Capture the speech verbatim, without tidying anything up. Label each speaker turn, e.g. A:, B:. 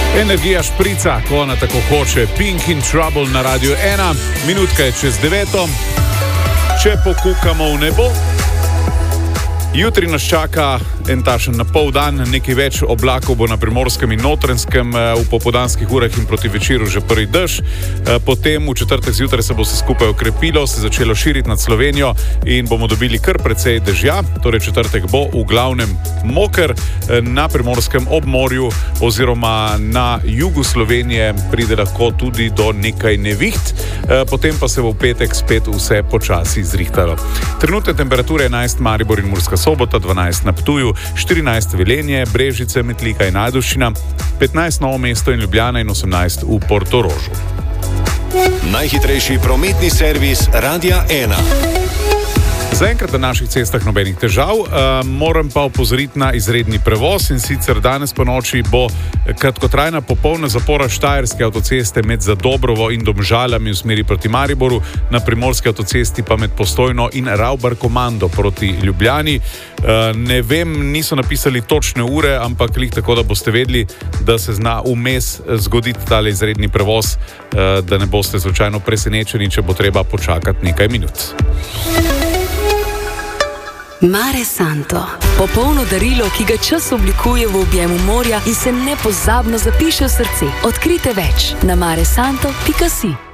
A: Energija šprica, ko ona tako hoče. Pink in Trouble na Radiu ena. Minutka je čez deveto. Če pokukamo v nebo, jutri nas čaka en tašen na pol dan, nekaj več oblakov bo na Primorskem in Notranjskem, v popoldanskih urah in proti večeru že prvi dež. Potem v četrtek zjutraj se bo se skupaj okrepilo, se začelo širiti nad Slovenijo in bomo dobili kar precej dežja. Torej četrtek bo v glavnem moker, na Primorskem ob morju oziroma na jugu Slovenije pride lahko tudi do nekaj neviht. Potem pa se bo v petek spet vse počasi zrihtalo. Trenutne temperature enajst Maribor in Murska Sobota, dvanajst na Ptuju, štirinajst Velenje, Brežice, Metlika in Ajdovščina, petnajst Novo mesto in Ljubljana in osemnajst v Portorožu.
B: Najhitrejši prometni servis Radia ena.
A: Zaenkrat na naših cestah nobenih težav, uh, moram pa opozoriti na izredni prevoz, in sicer danes po noči bo kratkotrajna popolna zapora Štajerske avtoceste med Zadobrovo in Domžalami v smeri proti Mariboru, na Primorski avtocesti pa med Postojno in Ravbar-Komando proti Ljubljani. Uh, ne vem, niso napisali točne ure, ampak lih tako, da boste vedeli, da se zna vmes zgoditi tale izredni prevoz, uh, da ne boste slučajno presenečeni, če bo treba počakati nekaj minut.
C: Mare Santo. Popolno darilo, ki ga čas oblikuje v objemu morja in se nepozabno zapiše v srce. Odkrite več na mare santo pika si.